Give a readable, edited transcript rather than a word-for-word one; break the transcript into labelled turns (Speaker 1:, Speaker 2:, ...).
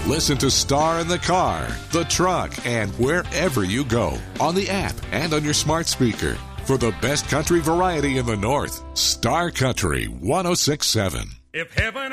Speaker 1: Listen to Star in the car, the truck, and wherever you go on the app and on your smart speaker. For the best country variety in the North, Star Country 106.7.
Speaker 2: If heaven